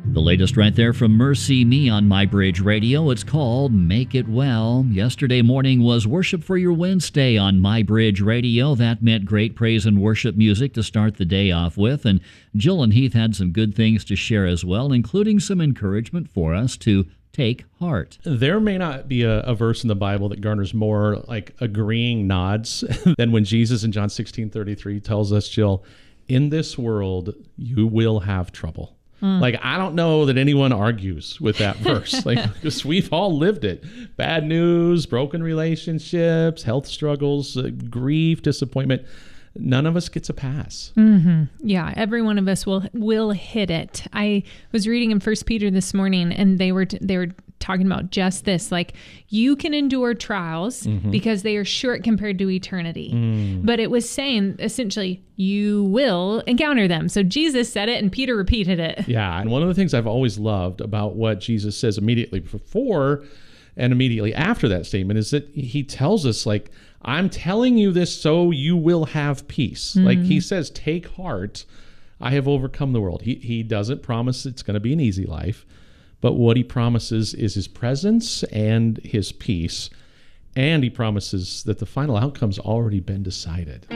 The latest right there from Mercy Me on MyBridge Radio. It's called Make It Well. Yesterday morning was Worship for Your Wednesday on MyBridge Radio. That meant great praise and worship music to start the day off with. And Jill and Heath had some good things to share as well, including some encouragement for us to take heart. There may not be a verse in the Bible that garners more like agreeing nods than when Jesus in John 16:33 tells us, Jill, in this world you will have trouble. Like, I don't know that anyone argues with that verse. Like, because we've all lived it. Bad news, broken relationships, health struggles, grief, disappointment. None of us gets a pass. Mm-hmm. Yeah, every one of us will hit it. I was reading in 1 Peter this morning, and they were talking about just this. Like, you can endure trials because they are short compared to eternity. But it was saying, essentially, you will encounter them. So Jesus said it, and Peter repeated it. Yeah, and one of the things I've always loved about what Jesus says immediately before and immediately after that statement is that he tells us, like, I'm telling you this so you will have peace. Like he says, take heart. I have overcome the world. He doesn't promise it's going to be an easy life, but what he promises is his presence and his peace. And he promises that the final outcome's already been decided.